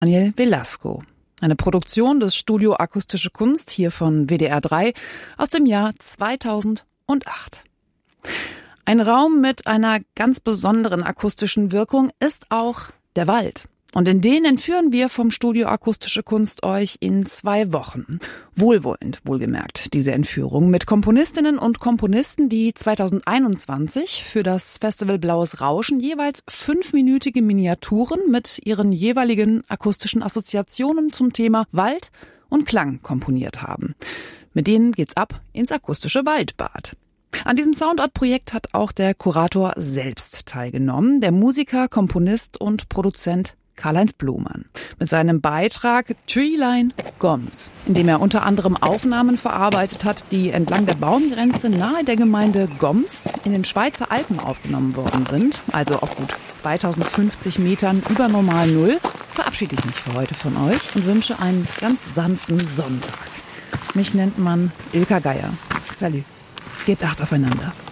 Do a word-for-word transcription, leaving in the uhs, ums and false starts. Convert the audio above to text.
Daniel Velasco. Eine Produktion des Studio Akustische Kunst hier von W D R drei aus dem Jahr zweitausendacht. Ein Raum mit einer ganz besonderen akustischen Wirkung ist auch der Wald. Und in den entführen wir vom Studio Akustische Kunst euch in zwei Wochen. Wohlwollend, wohlgemerkt, diese Entführung mit Komponistinnen und Komponisten, die zweitausendeinundzwanzig für das Festival Blaues Rauschen jeweils fünfminütige Miniaturen mit ihren jeweiligen akustischen Assoziationen zum Thema Wald und Klang komponiert haben. Mit denen geht's ab ins akustische Waldbad. An diesem Soundart-Projekt hat auch der Kurator selbst teilgenommen, der Musiker, Komponist und Produzent Karl-Heinz Blumann, mit seinem Beitrag Treeline Goms, in dem er unter anderem Aufnahmen verarbeitet hat, die entlang der Baumgrenze nahe der Gemeinde Goms in den Schweizer Alpen aufgenommen worden sind, also auf gut zweitausendfünfzig Metern über Normal Null, verabschiede ich mich für heute von euch und wünsche einen ganz sanften Sonntag. Mich nennt man Ilka Geier. Salut. Geht acht aufeinander.